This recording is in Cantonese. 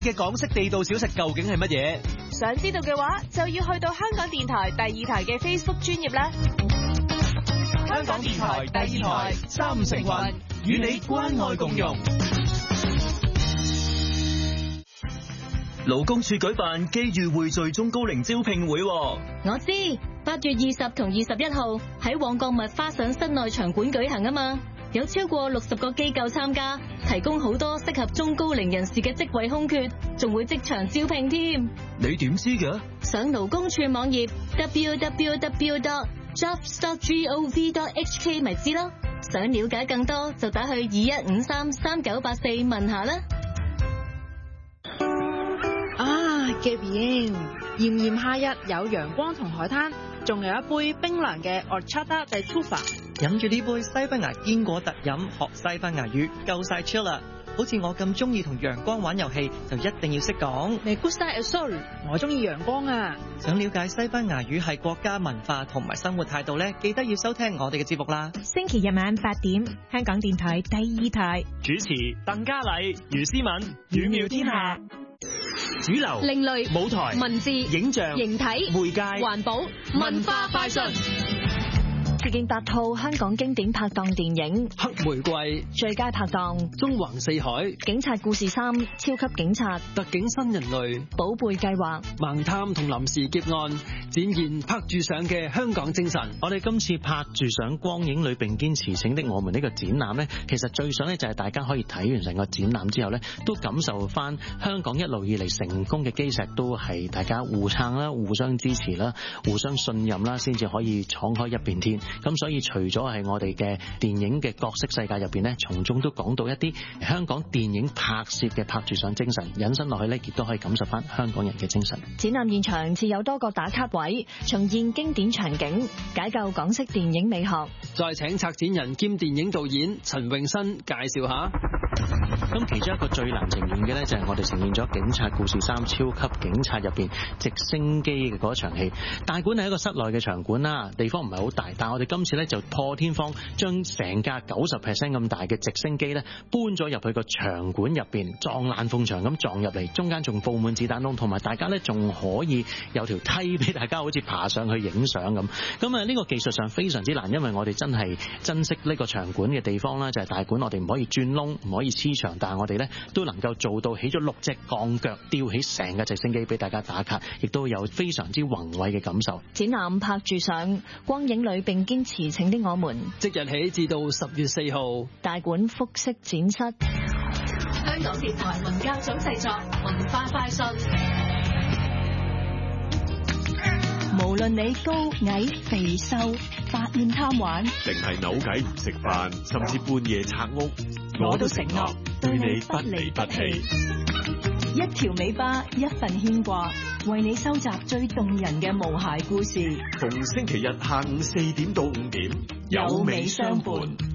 嘅港式地道小食究竟係乜嘢？ 想知道嘅話，就要去到香港電台第二台嘅 Facebook 專頁啦。 香港電台第二台三成運，與你關愛共融。 勞工處舉辦機遇匯聚中高齡招聘會。 我知8月20同21號喺旺角麥花臣室內場館舉行啊嘛，有超過60個機構參加，提供好多適合中高齡人士嘅職位空缺，仲會即場招聘添。 你點知嘅？ 上勞工處網頁 www.jobs.gov.hk 咪知咯。想了解更多就打去21533984問下啦。 嘅bien，炎炎夏日有陽光同海灘，仲有一杯冰涼嘅 Horchata de Tufa。 飲住呢杯西班牙堅果特飲，學西班牙語夠晒 chill 啦！好似我咁中意同陽光玩遊戲，就一定要識講。 Me gusta el sol， 我中意陽光啊！ 想了解西班牙語係國家文化同埋生活態度呢，記得要收聽我哋嘅節目啦。 星期日晚8點，香港電台第二台， 主持鄧嘉麗、余思敏，語妙天下。主流、 另類、 舞台、 文字、 影像、 形體、 媒介、 環保、文化快訊。 接見8套香港經典拍檔電影： 黑玫瑰、 最佳拍檔、 縱橫四海、 警察故事3、超級警察、 特警新人類、 寶貝計劃、 盲探同臨時劫案，展現拍住上嘅香港精神。 我哋今次拍住上光影裏並肩馳騁的我們呢個展覽呢，其實最想呢就係大家可以睇完成個展覽之後呢，都感受翻香港一路以嚟成功嘅基石都係大家互撐啦、互相支持啦、互相信任啦，先至可以闖開一片天。咁所以除咗係我哋嘅電影嘅角色世界入邊呢，從中都講到一啲香港電影拍攝嘅拍住上精神，引申落去呢，亦都可以感受翻香港人嘅精神。 展覽現場設有多個打卡位，重現經典場景，解構港式電影美學。 再請策展人兼電影導演陳詠新介紹下。 咁其中一個最難呈現嘅呢，就係我哋呈現咗《警察故事3超級警察》入邊直升機嘅嗰一場戲。大館係一個室內嘅場館啦，地方唔係好大，但係我哋今次呢，就破天荒將成架90% 咁大嘅直升機呢搬咗入去個場館入邊，撞爛鳳牆咁撞入嚟，中間仲佈滿子彈窿，同埋大家呢仲可以有條梯俾大家好似爬上去影相咁。咁啊呢個技術上非常之難，因為我哋真係珍惜呢個場館嘅地方啦，就係大館我哋唔可以鑽窿，唔可以黐牆，但係我哋呢都能夠做到起咗6隻鋼腳吊起成架直升機俾大家打卡，亦都有非常之宏偉嘅感受。 展覽拍住上光影裏並肩馳騁的我們， 即日起至到10月4號， 大館複式展室。 香港電台文教組製作，文化快訊。 無論你高矮肥瘦，百厭貪玩， 定係扭計唔食飯，甚至半夜拆屋，我都承諾對你不離不棄。 一條尾巴，一份牽掛，為你收集最動人嘅無涯故事。 逢星期日下午4點到5點，有美相伴。